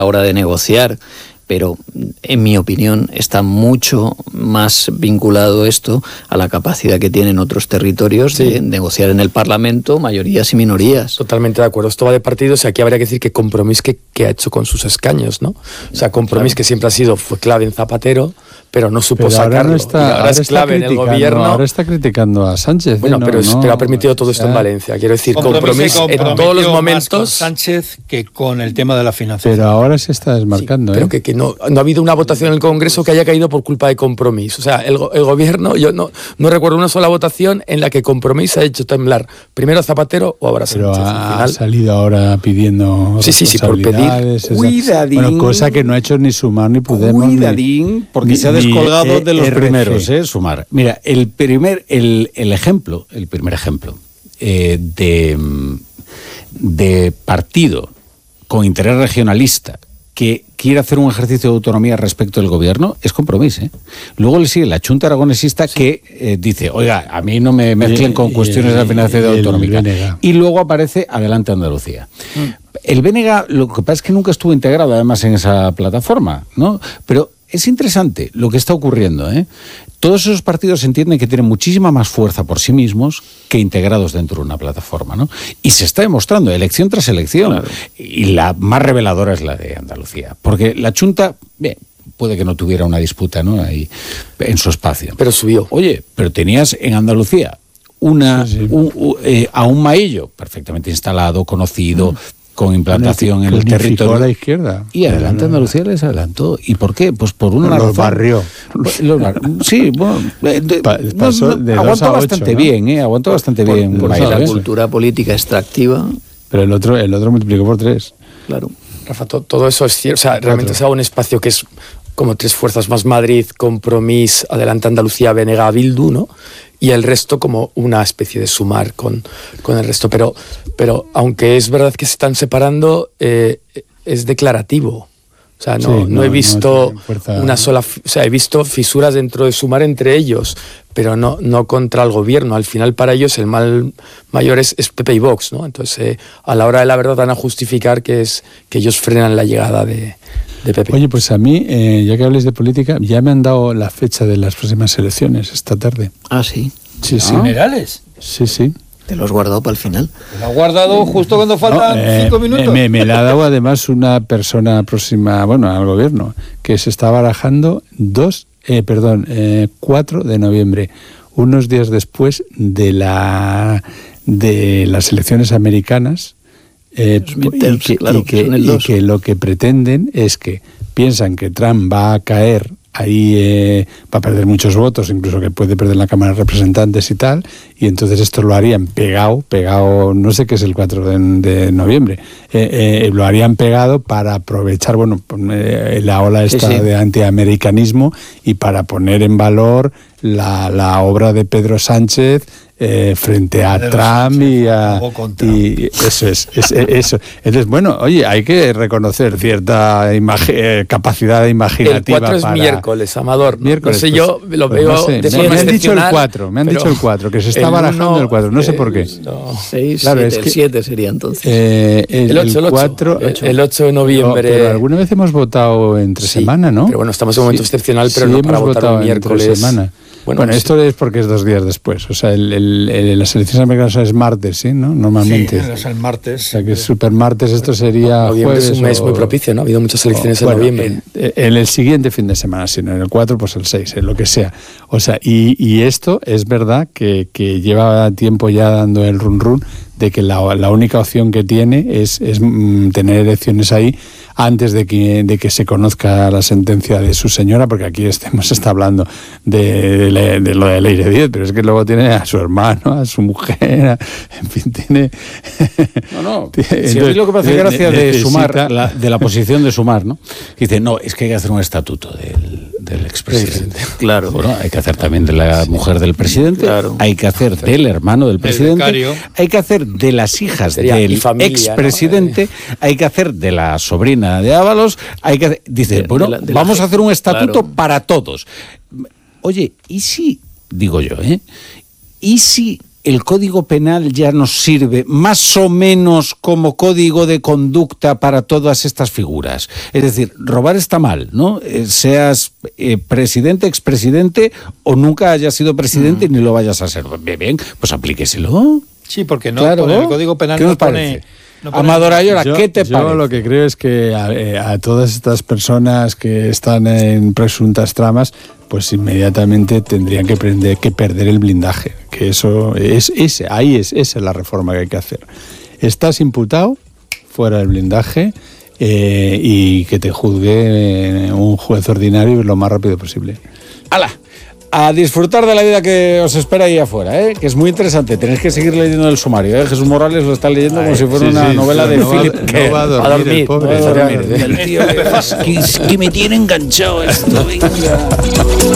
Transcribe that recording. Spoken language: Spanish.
la hora de negociar, pero en mi opinión está mucho más vinculado esto a la capacidad que tienen otros territorios de negociar en el Parlamento mayorías y minorías. Totalmente de acuerdo. Esto va de partidos y aquí habría que decir que Compromís que ha hecho con sus escaños, ¿no? O sea, Compromís que siempre fue clave en Zapatero, pero no supo sacarlo. Ahora es clave en el gobierno. Ahora está criticando a Sánchez. Bueno, pero ha permitido todo esto en Valencia. Quiero decir, Compromís en todos los momentos. Con Sánchez que con el tema de la financiación. Pero ahora se está desmarcando. Pero que no ha habido una votación en el Congreso que haya caído por culpa de Compromís. O sea, el gobierno, yo no recuerdo una sola votación en la que Compromís ha hecho temblar primero a Zapatero o ahora a Sánchez. Pero ha salido ahora pidiendo. Sí, por pedir. Cuidadín. Bueno, cosa que no ha hecho ni Sumar ni Podemos. Cuidadín, porque se ha descolgado de los primeros, Sumar. Mira, el primer ejemplo de partido con interés regionalista que quiere hacer un ejercicio de autonomía respecto del gobierno es Compromís. Luego le sigue la Chunta Aragonesista que dice, oiga, a mí no me mezclen con cuestiones de la financiación autonómica. Y luego aparece Adelante Andalucía. El BNG, lo que pasa es que nunca estuvo integrado además en esa plataforma, ¿no? Pero es interesante lo que está ocurriendo, Todos esos partidos entienden que tienen muchísima más fuerza por sí mismos que integrados dentro de una plataforma, ¿no? Y se está demostrando elección tras elección. Claro. Y la más reveladora es la de Andalucía. Porque la Chunta, bien, puede que no tuviera una disputa, ¿no? Ahí en su espacio. Pero subió. Oye, pero tenías en Andalucía a un Maillo perfectamente instalado, conocido, con implantación en el territorio. A la izquierda. Y Adelante Andalucía les adelantó. ¿Y por qué? Pues por una razón. Los barrió. Sí, bueno. Aguantó bastante bien, aguantó bastante bien. Por la cultura política extractiva. Pero el otro multiplicó por 3. Claro. Rafa, todo eso es cierto. O sea, realmente se ha dado un espacio que es como tres fuerzas más: Madrid, Compromís, Adelante Andalucía, BNG, Bildu, ¿no? Y el resto como una especie de sumar con el resto. Pero aunque es verdad que se están separando, es declarativo. O sea, no he visto una sola... O sea, he visto fisuras dentro de sumar entre ellos, pero no contra el gobierno. Al final, para ellos, el mal mayor es PP y Vox, ¿no? Entonces, a la hora de la verdad van a justificar que ellos frenan la llegada de PP. Oye, pues a mí, ya que habléis de política, ya me han dado la fecha de las próximas elecciones esta tarde. Ah, sí. Sí. ¿Generales? Sí. ¿Te lo has guardado para el final? ¿Lo has guardado justo cuando faltan 5 minutos? Me la ha dado además una persona próxima, al gobierno, que se está barajando 4 de noviembre, unos días después de las elecciones americanas, y que lo que pretenden es que piensan que Trump va a caer ahí, va a perder muchos votos, incluso que puede perder la Cámara de Representantes y tal, y entonces esto lo harían pegado, no sé qué es el 4 de noviembre, lo harían pegado para aprovechar, la ola esta de antiamericanismo y para poner en valor la obra de Pedro Sánchez frente a Trump y eso es eso. Entonces, oye, hay que reconocer cierta capacidad imaginativa. El 4 es miércoles, Amador. Miércoles, no sé, yo lo veo de forma me han dicho el excepcional. 4, me han dicho el 4, que se está barajando el 4, no sé por qué. 6, claro, 7, el 7 sería entonces. El 8 de noviembre. Pero alguna vez hemos votado entre semana, ¿no? Pero estamos en un momento excepcional, pero no para votar un miércoles. Entre semana. Esto es porque es 2 días después. O sea, las elecciones americanas es martes, ¿sí? ¿No? Normalmente. Sí, es el martes. O sea, que es supermartes, esto sería noviembre jueves. Es un mes muy propicio, ¿no? Ha habido muchas elecciones en noviembre. En el siguiente fin de semana, si no en el 4, pues el 6, en lo que sea. O sea, y esto es verdad que lleva tiempo ya dando el run de que la única opción que tiene es tener elecciones ahí antes de que se conozca la sentencia de su señora, porque aquí hemos estado hablando de lo de Leire Díez, pero es que luego tiene a su hermano, a su mujer, en fin, tiene... Si a mí lo que me hace gracia de Sumar, de la posición de Sumar, ¿no? Dice, no, es que hay que hacer un estatuto del expresidente. Claro. Bueno, hay que hacer también de la mujer del presidente, hay que hacer del hermano del presidente, hay que hacer de las hijas del expresidente, hay que hacer de la sobrina de Ábalos, dice, vamos a hacer un estatuto para todos. Oye, ¿y si, digo yo, y si el Código Penal ya nos sirve más o menos como código de conducta para todas estas figuras. Es decir, robar está mal, ¿no? Seas presidente, expresidente o nunca hayas sido presidente ni lo vayas a ser. Bien, pues aplíqueselo. Sí, porque no, claro, el Código Penal ¿qué nos parece? Amador Ayora, ¿qué te parece? Yo lo que creo es que a todas estas personas que están en presuntas tramas, pues inmediatamente tendrían que perder el blindaje. Que eso esa es la reforma que hay que hacer. Estás imputado, fuera del blindaje, y que te juzgue un juez ordinario lo más rápido posible. ¡Hala! A disfrutar de la vida que os espera ahí afuera, que es muy interesante. Tenéis que seguir leyendo el sumario. Jesús Morales lo está leyendo como si fuera una novela de Philip. No va a dormir, el pobre. El tío que me tiene enganchado esto. Venga.